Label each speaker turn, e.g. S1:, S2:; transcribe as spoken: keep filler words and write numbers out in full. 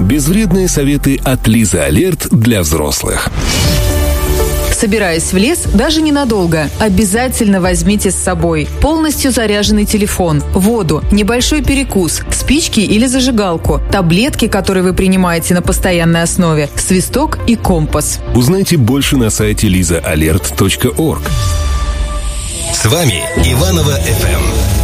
S1: Безвредные советы от Лиза Алерт для взрослых.
S2: Собираясь в лес, даже ненадолго, обязательно возьмите с собой полностью заряженный телефон, воду, небольшой перекус, спички или зажигалку, таблетки, которые вы принимаете на постоянной основе, свисток и компас.
S1: Узнайте больше на сайте лиза алерт точка орг.
S3: С вами Иваново эф эм.